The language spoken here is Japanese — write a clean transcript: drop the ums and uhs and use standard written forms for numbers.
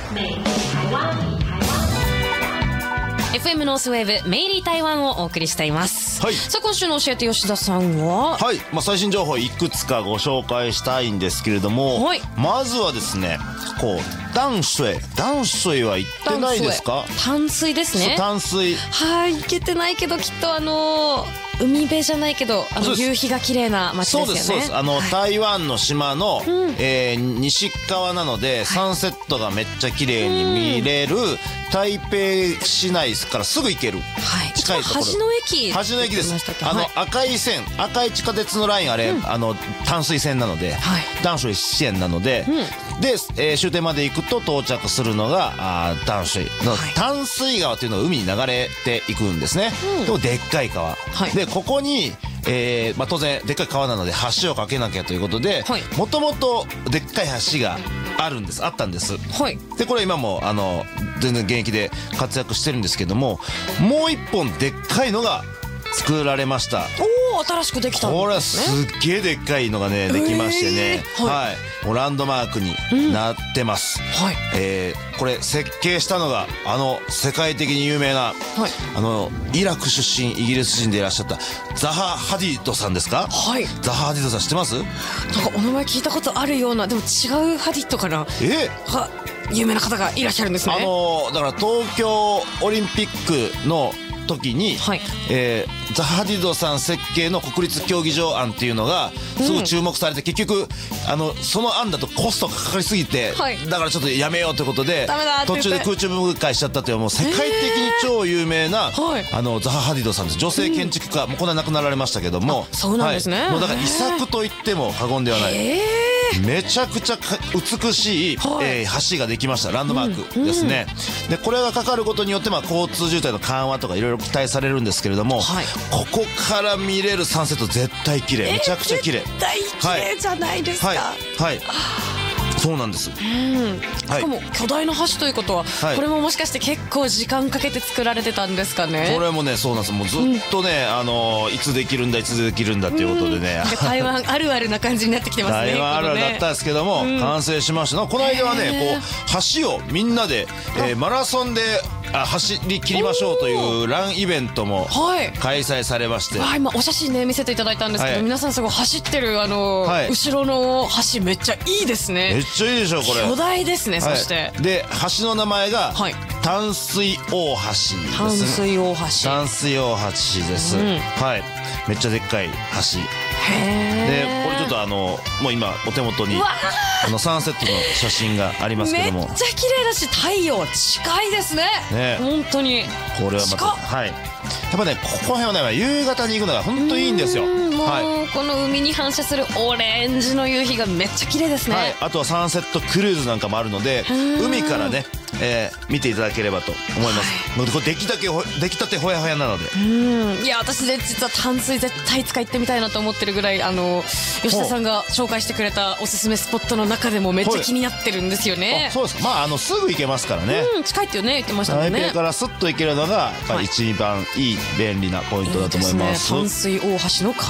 FM ノースウェーブメイリー台湾をお送りしています。 はい。 さあ今週の教えて吉田さんは、 はい。最新情報いくつかご紹介したいんですけれども、 はい、まずはですね、淡水は行ってないですか？ 淡水ですね。 淡水。 はい、行けてないけどきっと海辺じゃないけど夕日が綺麗な街ですよね。 そうです。台湾の島の、西側なので、サンセットがめっちゃ綺麗に見れる、台北市内からすぐ行ける、近いところ。橋の駅です。赤い線、赤い地下鉄のライン、あれ、淡水線なので、淡水線なので、で、終点まで行くと到着するのが淡水の、淡水川というのが海に流れていくんですね。でもでっかい川、でここに当然でっかい川なので橋を架けなきゃということで、もともとでっかい橋があったんです。でこれ今も全然現役で活躍してるんですけども、もう一本でっかいのが作られました。 新しくできたんですね。 これはすっげえでっかいのがねできましてね、もうランドマークになってます。これ設計したのが世界的に有名な、イラク出身イギリス人でいらっしゃったザハ・ハディドさんですか？ザハ・ハディドさん知ってます？なんかお名前聞いたことあるような、でも違うハディドかな。有名な方がいらっしゃるんですね。 だから東京オリンピックの時に、ザハディドさん設計の国立競技場案っていうのがすごく注目されて、結局その案だとコストがかかりすぎて、だからちょっとやめようということで途中で空中分解しちゃったという、もう世界的に超有名な、ザハ・ハディドさんです。女性建築家、もうこんな亡くなられましたけども、 そうなんですね。 もうだから遺作と言っても過言ではない。めちゃくちゃ美しい、橋ができました。ランドマークですね。でこれがかかることによって交通渋滞の緩和とかいろいろ期待されるんですけれども、ここから見れるサンセット絶対綺麗、めちゃくちゃ綺麗、 絶対綺麗じゃないですか。 そうなんです。 しかも巨大な橋ということは、これももしかして結構時間かけて作られてたんですかね？これもね、そうなんです。もうずっとね、いつできるんだっていうことでね、 台湾あるあるな感じになってきてますね。 台湾あるあるだったんですけども、完成しました。この間はね、橋をみんなでマラソンで走り切りましょうというランイベントも開催されまして、 今お写真ね見せていただいたんですけど、皆さんすごい走ってる後ろの橋めっちゃいいですね。 めっちゃいいでしょこれ。 巨大ですね。そしてで橋の名前が淡水大橋です。 淡水大橋です。めっちゃでっかい橋で、これちょっともう今お手元にサンセットの写真がありますけども、 めっちゃ綺麗だし太陽近いですね。本当にこれはまたやっぱね、ここら辺はね夕方に行くのが本当にいいんですよ。 もうこの海に反射するオレンジの夕日がめっちゃ綺麗ですね。 あとはサンセットクルーズなんかもあるので、海からね見ていただければと思います。もうこれ出来たてほやほやなので。 いや私ね実は淡水絶対いつか行ってみたいなと思ってるぐらい、吉田さんが紹介してくれたおすすめスポットの中でもめっちゃ気になってるんですよね。 そうですか。すぐ行けますからね。 近いって言ってましたもんね。 台北からスッと行けるのがやっぱり一番いい便利なポイントだと思います。 淡水大橋の